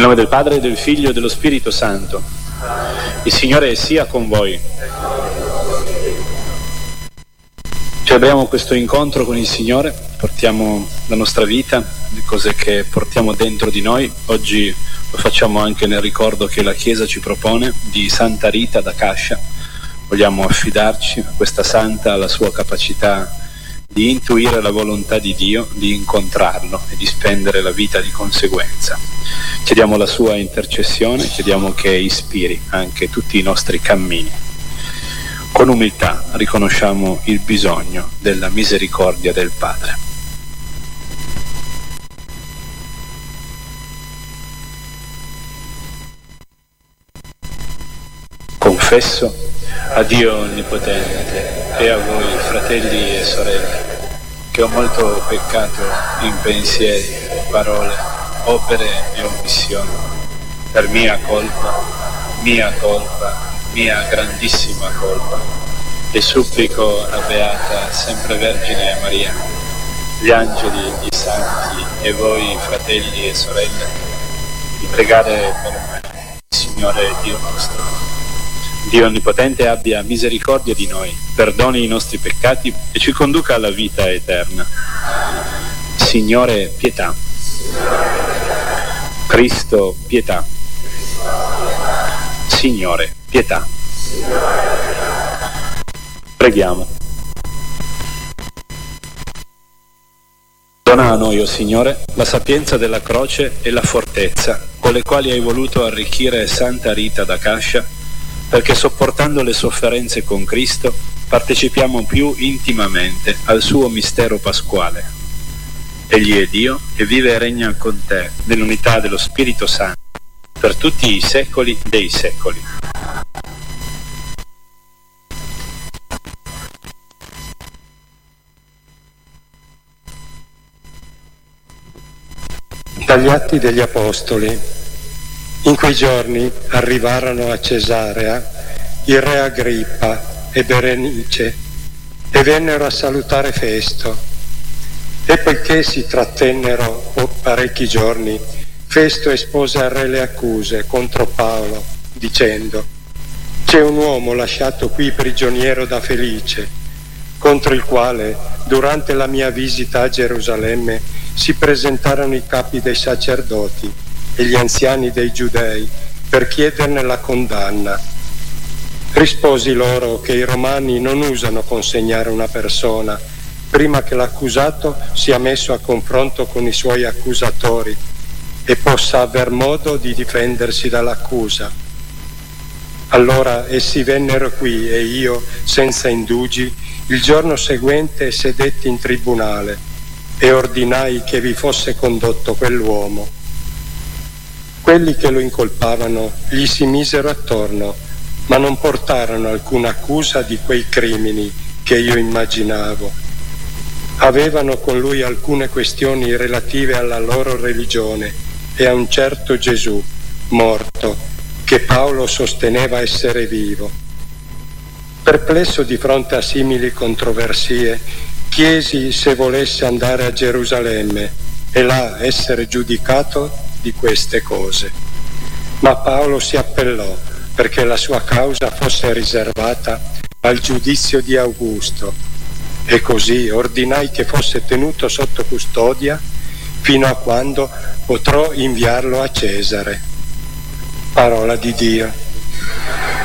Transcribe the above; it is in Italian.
Nel nome del Padre, del Figlio e dello Spirito Santo. Il Signore sia con voi. Celebriamo questo incontro con il Signore, portiamo la nostra vita, le cose che portiamo dentro di noi. Oggi lo facciamo anche nel ricordo che la Chiesa ci propone di Santa Rita da Cascia. Vogliamo affidarci a questa santa, alla sua capacità di intuire la volontà di Dio, di incontrarlo e di spendere la vita di conseguenza. Chiediamo la sua intercessione, chiediamo che ispiri anche tutti i nostri cammini. Con umiltà riconosciamo il bisogno della misericordia del Padre. Confesso a Dio Onnipotente e a voi, fratelli e sorelle, che ho molto peccato in pensieri, parole, opere e omissioni, per mia colpa, mia grandissima colpa, e supplico la Beata Sempre Vergine Maria, gli angeli, i santi e voi, fratelli e sorelle, di pregare per me, il Signore Dio nostro. Dio Onnipotente abbia misericordia di noi, perdoni i nostri peccati e ci conduca alla vita eterna. Signore, pietà. Cristo, pietà. Signore, pietà. Preghiamo. Dona a noi, o Signore, la sapienza della croce e la fortezza con le quali hai voluto arricchire Santa Rita da Cascia, perché sopportando le sofferenze con Cristo partecipiamo più intimamente al suo mistero pasquale. Egli è Dio e vive e regna con te nell'unità dello Spirito Santo per tutti i secoli dei secoli. Dagli Atti degli Apostoli. In quei giorni arrivarono a Cesarea il re Agrippa e Berenice e vennero a salutare Festo. E poiché si trattennero parecchi giorni, Festo espose al re le accuse contro Paolo, dicendo: «C'è un uomo lasciato qui prigioniero da Felice, contro il quale, durante la mia visita a Gerusalemme, si presentarono i capi dei sacerdoti e gli anziani dei Giudei per chiederne la condanna. Risposi loro che i romani non usano consegnare una persona prima che l'accusato sia messo a confronto con i suoi accusatori e possa aver modo di difendersi dall'accusa. Allora essi vennero qui e io, senza indugi, il giorno seguente sedetti in tribunale e ordinai che vi fosse condotto quell'uomo. Quelli che lo incolpavano gli si misero attorno, ma non portarono alcuna accusa di quei crimini che io immaginavo. Avevano con lui alcune questioni relative alla loro religione e a un certo Gesù, morto, che Paolo sosteneva essere vivo. Perplesso di fronte a simili controversie, chiesi se volesse andare a Gerusalemme e là essere giudicato di queste cose. Ma Paolo si appellò perché la sua causa fosse riservata al giudizio di Augusto, e così ordinai che fosse tenuto sotto custodia fino a quando potrò inviarlo a Cesare. Parola di Dio.